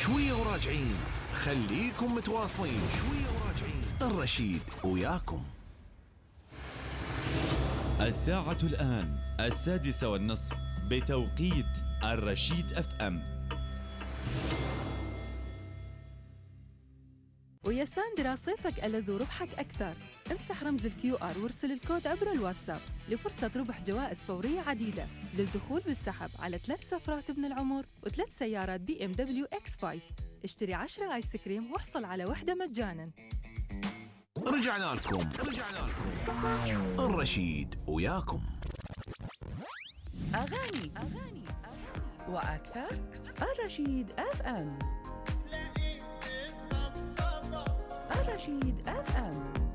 شوية وراجعين، خليكم متواصلين. شوية وراجعين، الرشيد وياكم. الساعة الآن 6:30 بتوقيت الرشيد FM. ويا ساندرا صيفك ألذ وربحك أكثر. امسح رمز الQR وارسل الكود عبر الواتساب لفرصة ربح جوائز فورية عديدة للدخول بالسحب على 3 سفرات ابن العمر و3 سيارات BMW X5. اشتري 10 آيس كريم واحصل على واحدة مجانا. رجعنا لكم الرشيد وياكم. أغاني وأكثر. الرشيد FM. الرشيد FM.